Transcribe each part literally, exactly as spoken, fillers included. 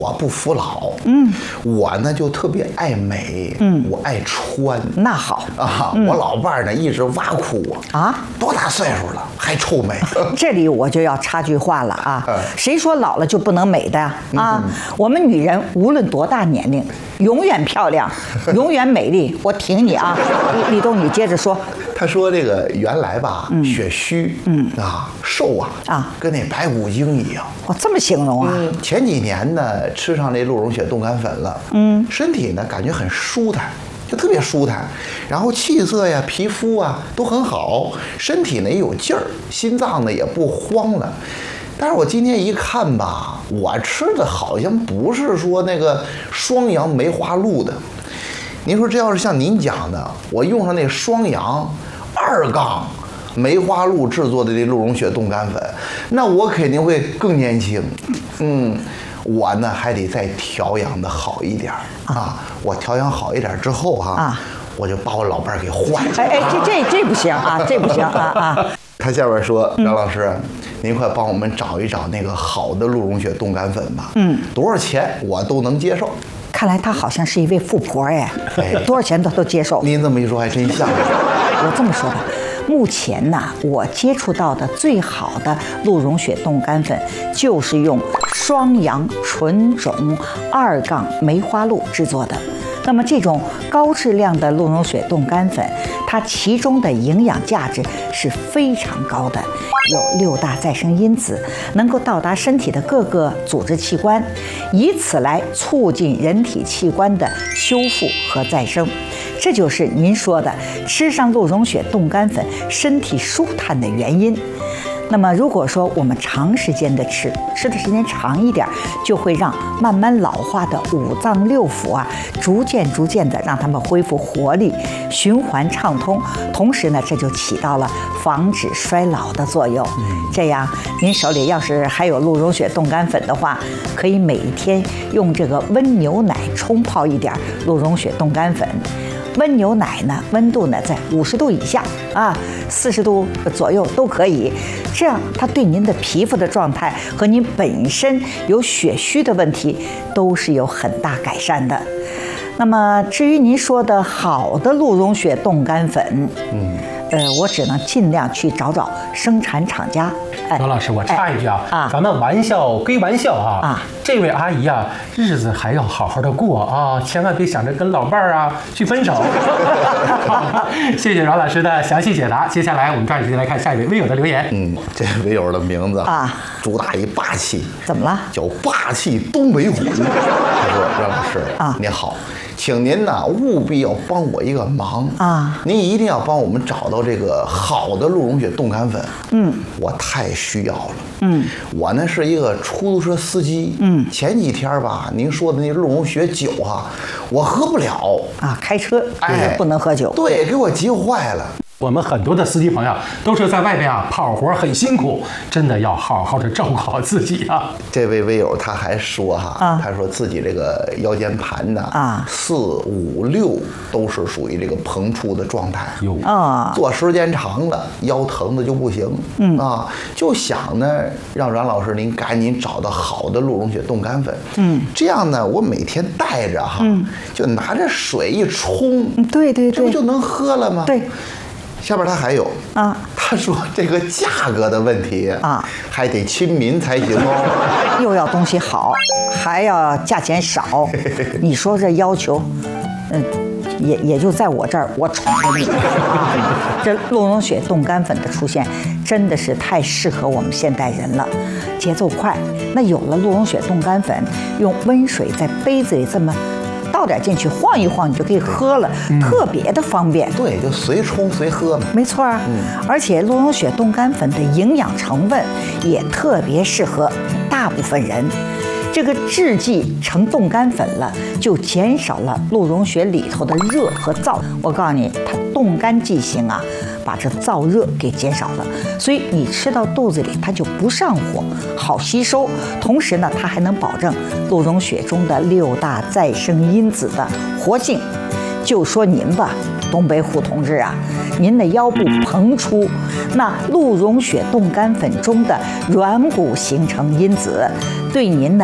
我不服老，嗯，我呢就特别爱美，嗯，我爱穿。 那好啊，嗯、我老伴儿呢一直挖苦我啊，多大岁数了还臭美？ 这里我就要插句话了啊，嗯、谁说老了就不能美的呀？啊，嗯、我们女人无论多大年龄，永远漂亮，永远美丽。我挺你啊，李李东，你接着说。 他说这个原来吧，嗯、血虚，嗯啊，瘦啊，啊，跟那白骨精一样。 哦，这么形容啊？ 嗯、前几年呢，吃上这鹿茸血冻干粉了，嗯，身体呢感觉很舒坦，就特别舒坦，然后气色呀、皮肤啊都很好，身体呢也有劲儿，心脏呢也不慌了。但是我今天一看吧，我吃的好像不是说那个双阳梅花鹿的。您说这要是像您讲的，我用上那双阳二杠梅花鹿制作的这鹿茸血冻干粉，那我肯定会更年轻。嗯，我呢还得再调养的好一点啊。我调养好一点之后哈、啊，我就把我老伴儿给换了。 哎哎，这这这不行啊，这不行啊啊！ 他下边说，张老师，嗯、您快帮我们找一找那个好的鹿茸血冻干粉吧。嗯，多少钱我都能接受。 看来她好像是一位富婆哎，哎多少钱她都接受。 您这么一说还真像。 我这么说吧，目前呢，我接触到的最好的鹿茸血冻干粉就是用双阳纯种二杠梅花鹿制作的。那么这种高质量的鹿茸血冻干粉，它其中的营养价值是非常高的，有六大再生因子，能够到达身体的各个组织器官，以此来促进人体器官的修复和再生。这就是您说的吃上鹿茸血冻干粉身体舒坦的原因。那么如果说我们长时间的吃，吃的时间长一点，就会让慢慢老化的五脏六腑啊，逐渐逐渐的让它们恢复活力，循环畅通。同时呢，这就起到了防止衰老的作用。这样，您手里要是还有鹿茸血冻干粉的话，可以每天用这个温牛奶冲泡一点鹿茸血冻干粉。温牛奶呢，温度呢在五十度以下啊，四十度左右都可以。这样它对您的皮肤的状态和您本身有血虚的问题都是有很大改善的。那么至于您说的好的鹿茸血冻干粉，嗯，呃，我只能尽量去找找生产厂家。 罗老师，我插一句啊，哎、啊咱们玩笑归玩笑啊，啊这位阿姨啊，日子还要好好的过啊，千万别想着跟老伴儿啊去分手。谢谢饶老师的详细解答。接下来我们抓紧时间来看下一位微友的留言。 嗯，这位微友的名字啊，主打一霸气。 怎么了？ 叫霸气东北虎。他说：“饶老师啊，您好。”请您呢务必要帮我一个忙啊！您一定要帮我们找到这个好的鹿茸血冻干粉。嗯，我太需要了。嗯，我呢是一个出租车司机。嗯，前几天吧，您说的那鹿茸血酒哈、啊，我喝不了啊。开车哎不能喝酒， 对，给我急坏了。 我们很多的司机朋友都是在外边啊跑活很辛苦，真的要好好的照顾好自己啊。 这位微友他还说哈，啊、他说自己这个腰间盘呢啊四五六都是属于这个膨出的状态，有啊，坐时间长了腰疼的就不行，嗯啊，就想呢让阮老师您赶紧找到好的鹿茸血冻干粉，嗯，这样呢我每天带着哈，嗯，就拿着水一冲， 对对对， 这不就能喝了吗？ 对。 下边他还有啊，他说这个价格的问题啊，还得亲民才行哦。 又要东西好，还要价钱少，你说这要求，嗯，也也就在我这儿，我宠着你啊。这鹿茸血冻干粉的出现，真的是太适合我们现代人了，节奏快。那有了鹿茸血冻干粉，用温水在杯子里这么倒点进去，晃一晃，你就可以喝了，嗯、特别的方便。 对，就随冲随喝嘛。 没错啊，嗯、而且鹿茸血冻干粉的营养成分也特别适合大部分人。这个制剂成冻干粉了，就减少了鹿茸血里头的热和燥。我告诉你，它冻干剂型啊，把这燥热给减少了，所以你吃到肚子里它就不上火，好吸收。同时呢，它还能保证鹿茸血中的六大再生因子的活性。就说您吧，东北虎同志啊，您的腰部膨出，那鹿茸血冻干粉中的软骨形成因子对您呢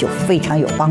就非常有帮助。